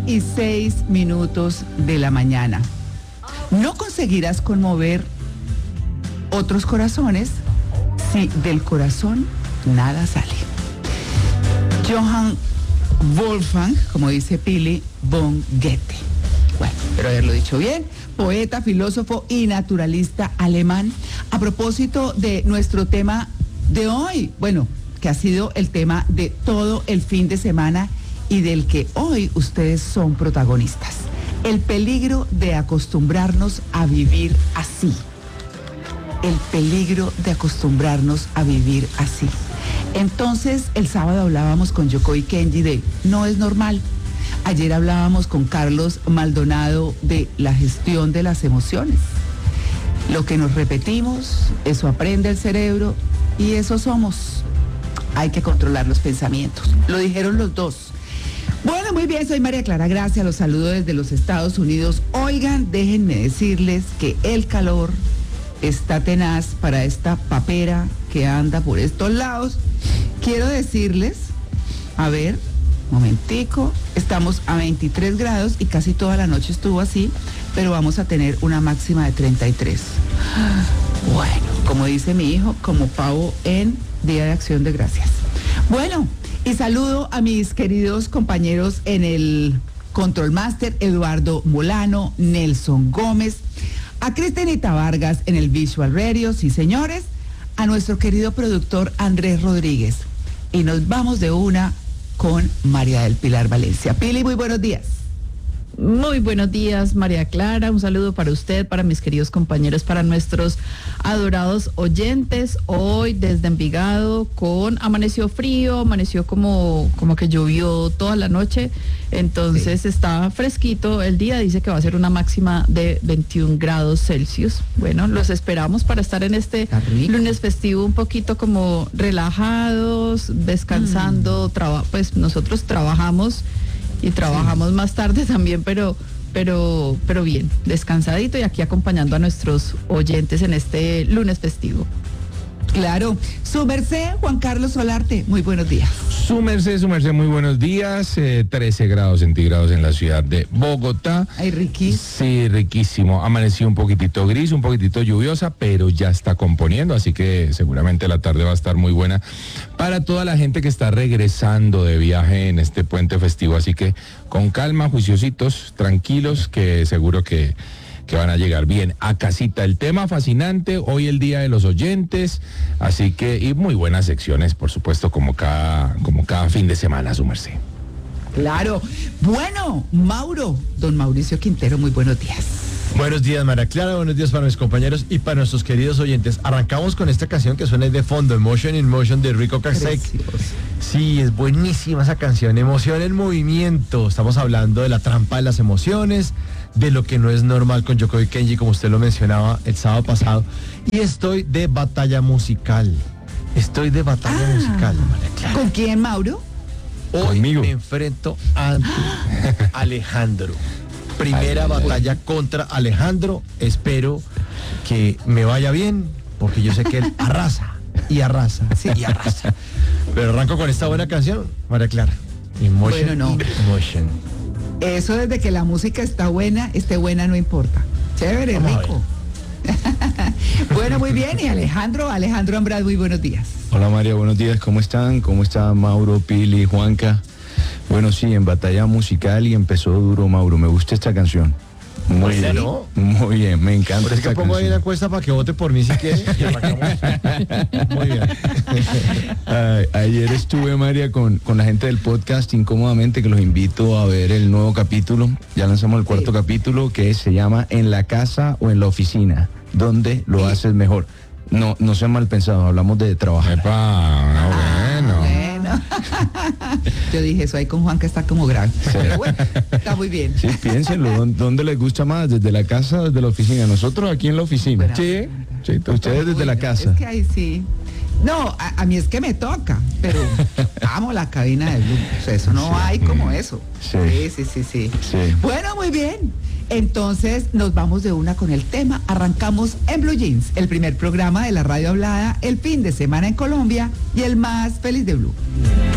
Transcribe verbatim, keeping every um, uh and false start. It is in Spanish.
y seis minutos de la mañana. No conseguirás conmover otros corazones si del corazón nada sale. Johann Wolfgang, como dice Pili, von Goethe. Bueno, espero haberlo dicho bien. Poeta, filósofo y naturalista alemán. A propósito de nuestro tema de hoy, bueno, que ha sido el tema de todo el fin de semana y del que hoy ustedes son protagonistas. El peligro de acostumbrarnos a vivir así. El peligro de acostumbrarnos a vivir así. Entonces, el sábado hablábamos con Yokoi Kenji de no es normal. Ayer hablábamos con Carlos Maldonado de la gestión de las emociones. Lo que nos repetimos, eso aprende el cerebro y eso somos. Hay que controlar los pensamientos. Lo dijeron los dos. Bueno, muy bien, soy María Clara Gracia, los saludo desde los Estados Unidos. Oigan, déjenme decirles que el calor está tenaz para esta papera que anda por estos lados. Quiero decirles, a ver, momentico, estamos a veintitrés grados y casi toda la noche estuvo así, pero vamos a tener una máxima de treinta y tres. Bueno, como dice mi hijo, como pavo en Día de Acción de Gracias. Bueno, y saludo a mis queridos compañeros en el Control Master, Eduardo Molano, Nelson Gómez, a Cristinita Vargas en el Visual Radio, sí señores, a nuestro querido productor Andrés Rodríguez. Y nos vamos de una con María del Pilar Valencia. Pili, muy buenos días. Muy buenos días, María Clara. Un saludo para usted, para mis queridos compañeros, para nuestros adorados oyentes. Hoy desde Envigado con amaneció frío, amaneció como, como que llovió toda la noche. Entonces sí, está fresquito el día. Dice que va a ser una máxima de veintiún grados Celsius. Bueno, los esperamos para estar en este lunes festivo un poquito como relajados, descansando. Mm. Traba, pues nosotros trabajamos y trabajamos sí. más tarde también, pero, pero, pero bien, descansadito y aquí acompañando a nuestros oyentes en este lunes festivo. Claro. Su merced, Juan Carlos Solarte, muy buenos días. Su merced, su merced, muy buenos días. Eh, trece grados centígrados en la ciudad de Bogotá. Ay, riquísimo. Sí, riquísimo. Amaneció un poquitito gris, un poquitito lluviosa, pero ya está componiendo, así que seguramente la tarde va a estar muy buena para toda la gente que está regresando de viaje en este puente festivo. Así que con calma, juiciositos, tranquilos, que seguro que... que van a llegar bien a casita. El tema fascinante, hoy el día de los oyentes, así que, y muy buenas secciones, por supuesto, como cada, como cada fin de semana, su merced. Claro. Bueno, Mauro, don Mauricio Quintero, muy buenos días. Buenos días, María Clara, buenos días para mis compañeros y para nuestros queridos oyentes. Arrancamos con esta canción que suena de fondo, Emotion in Motion, de Rico Ocasek. Sí, es buenísima esa canción, Emoción en Movimiento. Estamos hablando de la trampa de las emociones, de lo que no es normal con Yokoi Kenji, como usted lo mencionaba el sábado pasado. Y estoy de batalla musical. Estoy de batalla ah, musical, María Clara. ¿Con quién, Mauro? Hoy Conmigo. Me enfrento a Alejandro. Primera ay, batalla ay. contra Alejandro. Espero que me vaya bien, porque yo sé que él arrasa y arrasa sí. y arrasa. Pero arranco con esta buena canción, María Clara. Emotion, bueno, no. Emotion. Eso desde que la música está buena, esté buena no importa. Chévere, Vamos rico. Bueno, muy bien. Y Alejandro, Alejandro Ambrad, muy buenos días. Hola María, buenos días. ¿Cómo están? ¿Cómo están Mauro, Pili, Juanca? Bueno, sí, en batalla musical y empezó duro Mauro. Me gusta esta canción. Muy ¿Sí? bien, ¿no? Muy bien, me encanta. Por eso esta pongo canción. ahí la encuesta para que vote por mí si quiere. Y arrancamos. Muy bien. Ay, ayer estuve, María, con, con la gente del podcast Incómodamente, que los invito a ver el nuevo capítulo. Ya lanzamos el cuarto sí. capítulo, que se llama En la casa o en la oficina, donde lo sí. haces mejor. No, no sean mal pensados, hablamos de trabajar. Epa, no, ah, bueno. bueno. Yo dije, eso ahí con Juan que está como grave. Sí. Pero bueno, está muy bien. Sí, piénsenlo, ¿dónde les gusta más? ¿Desde la casa o desde la oficina? Nosotros aquí en la oficina. Bueno, sí, sí, ustedes desde la casa. Es que ahí sí. No, a, a mí es que me toca, pero amo la cabina de Blue. O sea, eso no sí. hay como eso. Sí. Sí, sí, sí, sí, sí. Bueno, muy bien. Entonces nos vamos de una con el tema. Arrancamos en Blue Jeans, el primer programa de la radio hablada, el fin de semana en Colombia y el más feliz de Blue.